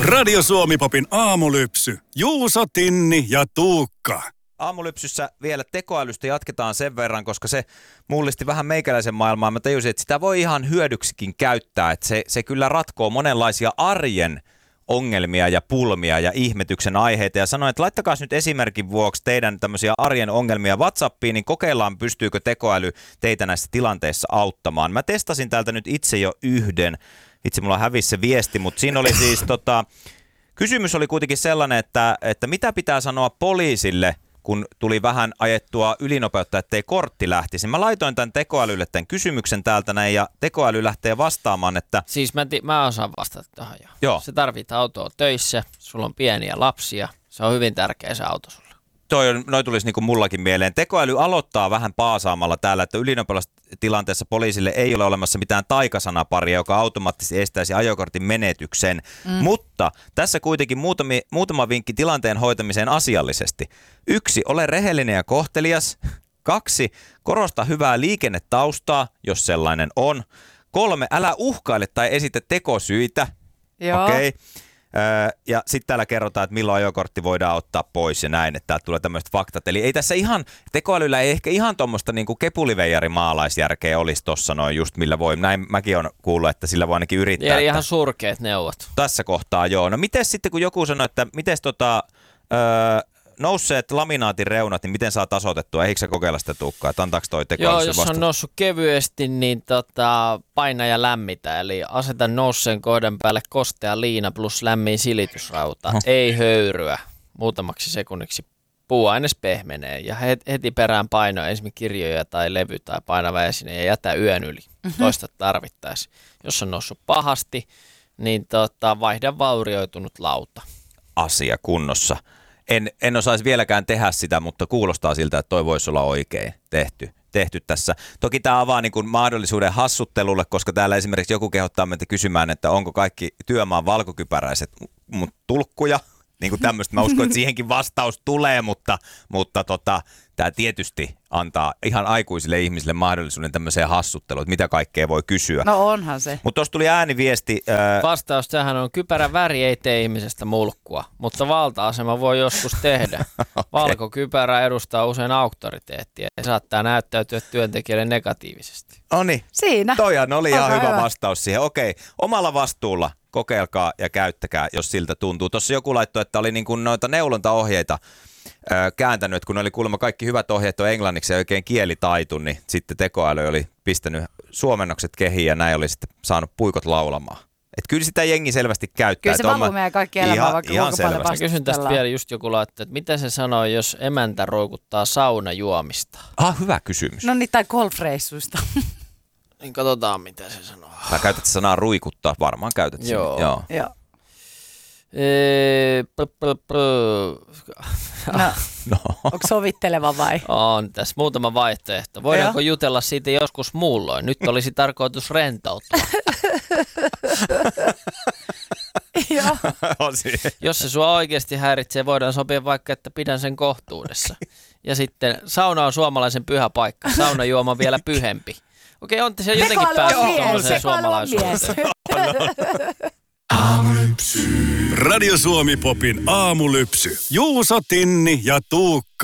Radio Suomi Popin aamulypsy. Juuso, Tinni ja Tuukka. Aamulypsyssä vielä tekoälystä jatketaan sen verran, koska se mullisti vähän meikäläisen maailmaa. Mä tajusin, että sitä voi ihan hyödyksikin käyttää, että se kyllä ratkoo monenlaisia arjen ongelmia ja pulmia ja ihmetyksen aiheita. Ja sanoin, että laittakaa nyt esimerkin vuoksi teidän tämmöisiä arjen ongelmia WhatsAppiin, niin kokeillaan, pystyykö tekoäly teitä näissä tilanteissa auttamaan. Mä testasin täältä nyt itse jo yhden. Itse mulla hävisi se viesti, mutta siinä oli siis kysymys oli kuitenkin sellainen, että mitä pitää sanoa poliisille, kun tuli vähän ajettua ylinopeutta, ettei kortti lähtisi. Mä laitoin tämän tekoälylle tämän kysymyksen täältä näin ja tekoäly lähtee vastaamaan, että... Siis mä osaan vastata tähän jo. Joo. Se tarvitsee autoa töissä, sulla on pieniä lapsia, se on hyvin tärkeä se auto sulle. Noi tulisi niin kuin mullakin mieleen. Tekoäly aloittaa vähän paasaamalla täällä, että ylinopeudestilanteessa poliisille ei ole olemassa mitään taikasanaparia, joka automaattisesti estäisi ajokortin menetyksen. Mutta tässä kuitenkin muutama vinkki tilanteen hoitamiseen asiallisesti. 1. Ole rehellinen ja kohtelias. 2. Korosta hyvää liikennetaustaa, jos sellainen on. 3. Älä uhkaile tai esitä tekosyitä. Joo. Okei. Ja sitten täällä kerrotaan, että milloin ajokortti voidaan ottaa pois ja näin, että täältä tulee tämmöiset faktat. Eli ei tässä tekoälyllä ei ehkä ihan tuommoista niinku kepuliveijarin-maalaisjärkeä olisi tossa noin just millä voi. Näin mäkin on kuullut, että sillä voi ainakin yrittää. Ja ihan surkeat neuvot. Tässä kohtaa joo. No miten sitten kun joku sanoo, että miten nousseet laminaatin reunat, niin miten saa tasoitettua? Eikö sä kokeilla sitä Tuukkaa, että antaako toi tekoäly Joo, jos on noussut kevyesti, niin paina ja lämmitä. Eli aseta nousseen kohdan päälle kostea liina plus lämmin silitysrauta. Ei höyryä. Muutamaksi sekunniksi puuaines pehmenee ja heti perään paino esimerkiksi kirjoja tai levy tai painava esine ja jätä yön yli. Toista tarvittaessa. Jos on noussut pahasti, niin vaihda vaurioitunut lauta. Asia kunnossa. En osaisi vieläkään tehdä sitä, mutta kuulostaa siltä, että toi voisi olla oikein tehty tässä. Toki tämä avaa niin kuin mahdollisuuden hassuttelulle, koska täällä esimerkiksi joku kehottaa meitä kysymään, että onko kaikki työmaan valkokypäräiset tulkkuja. Niin kuin tämmöistä. Mä uskon, että siihenkin vastaus tulee, mutta tämä tietysti antaa ihan aikuisille ihmisille mahdollisuuden tämmöiseen hassutteluun, että mitä kaikkea voi kysyä. No onhan se. Mutta tuossa tuli ääniviesti. Vastaus tähän on, kypärän väri ei tee ihmisestä mulkkua, mutta valta-asema voi joskus tehdä. Okay. Valkokypärä edustaa usein auktoriteettia ja saattaa näyttäytyä työntekijälle negatiivisesti. Noniin, siinä. Toihan oli ihan hyvä vastaus siihen. Okei, omalla vastuulla kokeilkaa ja käyttäkää, jos siltä tuntuu. Tuossa joku laittoi, että oli niin kuin noita neulontaohjeita kääntänyt, että kun oli kuulemma kaikki hyvät ohjeet on englanniksi ja oikein kielitaitu, niin sitten tekoäly oli pistänyt suomennokset kehiin ja näin oli sitten saanut puikot laulamaan. Että kyllä sitä jengi selvästi käyttää. Kyllä se valuu meidän kaikki elämää, vaikka ihan kuinka paljon selvästi. Kysyn tästä vielä just joku laittoi, että mitä se sanoo, jos emäntä roikuttaa saunajuomista? Hyvä kysymys. No niin, tai golfreissuista. Niin katsotaan, mitä se sanoo. Tai käytät sanaa ruikuttaa, varmaan käytät sen. Joo. No. Onko sovitteleva vai? On tässä muutama vaihtoehto. Voidaanko jutella siitä joskus muulloin? Nyt olisi tarkoitus rentoutua. Joo. Jos se sua oikeasti häiritsee, voidaan sopia vaikka, että pidän sen kohtuudessa. Ja sitten sauna on suomalaisen pyhä paikka. Saunajuoma vielä pyhempi. Okei, on se jotenkin päässyt tuollaiseen suomalaisuuteen. Radio Suomi Popin aamulypsy. Juuso, Tinni ja Tuukka.